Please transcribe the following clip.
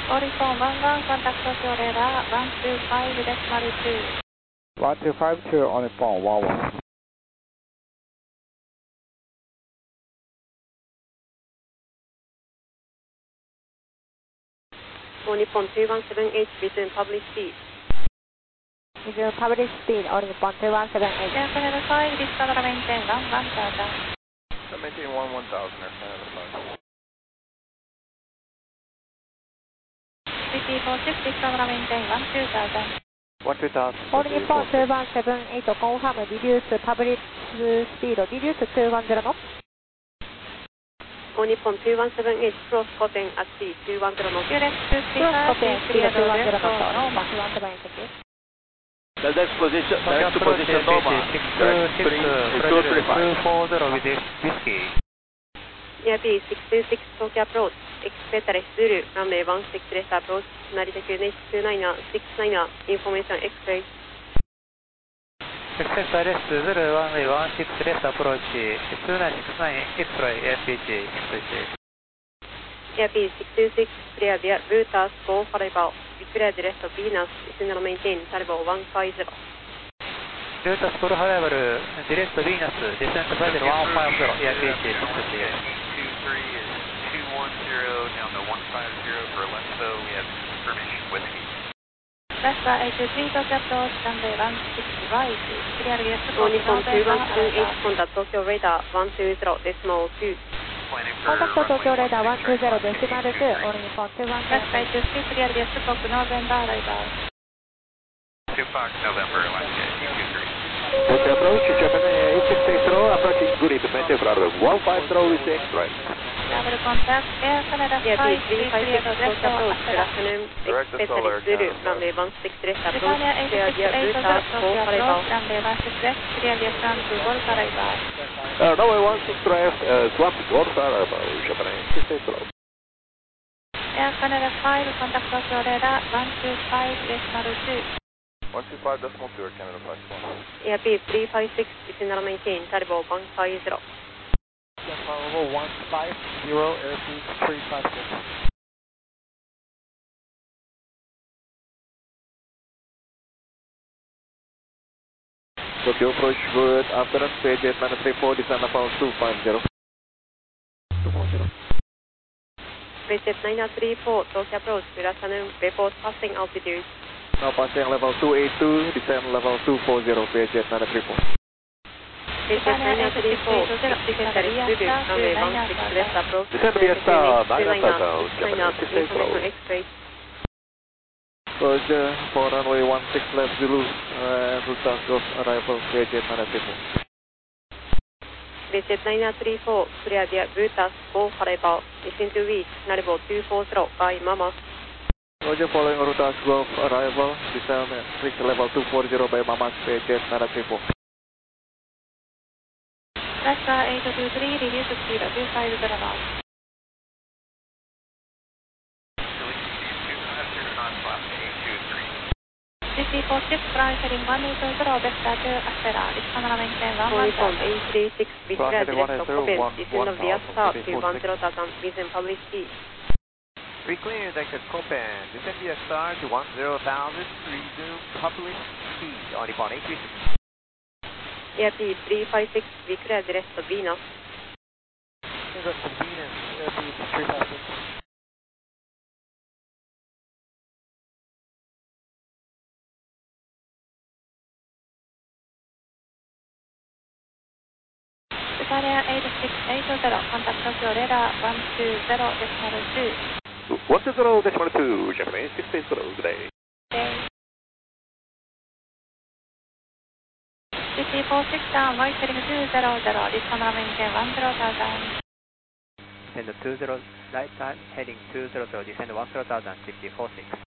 Oricon 11 contact Tokyo radar 125.2. 1252 on phone 11. On Nippon 217H, resume public speed. Resume public speed on Nippon 217H. Air Canada 5, discover maintain 11,000. Maintain 11,000, Air Canada 5. CT46, discover maintain 12,000. 12,000. On Nippon 217H, confirm reduce public speed, reduce to 210 knots. On Nippon 217H, cross Koten at sea 210 knots. Cross Koten, speed 210 knots on Nippon 217H. Direct to position Noma. Direct 235. 240 with whiskey. ERP 626 Tokyo approach. Expect rest Zulu, runway 16 left approach. Narita QNH 269, information X-ray. Success arrest Zulu, runway 16 left approach. 2969 X-ray, APG, ERP 626 clear via Brutus, go for about. Declare the rest of Venus, signal maintain, Taribo 150. Brutus full arrival, direct Venus, descent level 150, APG, 23 is 210 down to 150 for Lenso. We have information whiskey. Vespa 83 Tokyo approach, runway 16 right. Clear the On Nippon 217H, contact Tokyo radar 120.2. Contact Tokyo radar 120.2 on Nippon 217H. Vespa 83, clear the Sukok November arrival. 2 November, Alaska, 223. Tokyo approach, Japan 8680, approaching Guri to maintain for 150 with X-ray. Double contact, Air Canada 5, ERP clear 356 the Tokyo rest of approach, good Astera. afternoon. Direct to Expect Solar, rest Zulu, Canada. runway 16 left approach. Britannia Clear via 86 Brutus, go Tokyo for approach, about. runway 16 clear the front to Golf arrival. Runway 16 left, swap Golf arrival, Japan 8680. Air Canada 5, contact Tokyo radar 125.2. 125.2, Air Canada 5. ERP 356, signal maintain, Taribo 150. Level 150, airspeed 356. Tokyo approach, good afternoon, Paget 934, descend level 250. 240. Paget 934, Tokyo approach, good afternoon, report passing altitude. Now passing level 282, descend level 240, Paget 934. Paget 934, expect rest Zulu, runway 16 left approach. Descend via star 9,000, Japan information 8680. X-ray. Roger, for runway 16 left Zulu, Brutus Golf arrival, Paget 934. Paget 934, clear via Brutus, go for arrival. Listen to weak, Naribo 240 by Mama. Roger, following Brutus Golf arrival, descend reach level 240 by Mama, Paget 934. Vespa 823, reduce speed 250 knots. CT46, fly heading 180, Vespa to Astera, discover maintain On Nippon 11,000. 836, declare the rest of Kopen, descend via star to 10,000, within public speed. We clear Dr. Copen, descend via star to 10,000, resume public speed on Nippon 836. ERP 356, declare the rest of Venus. Rest of Venus, airspeed 356. Britannia 8680, contact Tokyo radar 120.2. 120.2, Japan 8680 today. Okay. CT46 down, right heading 200, discover maintain 10,000. Descend 20, right side, heading 200, descend 10,000, 5046.